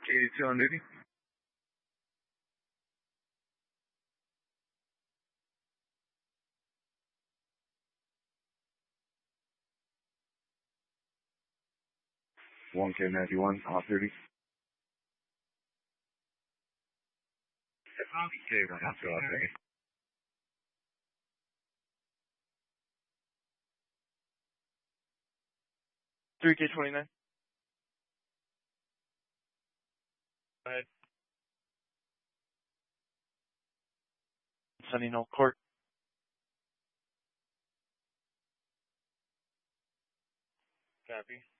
82 on duty. One K91 off duty. K1 off duty. 3K29. Go ahead. Sunnydale Court. Copy.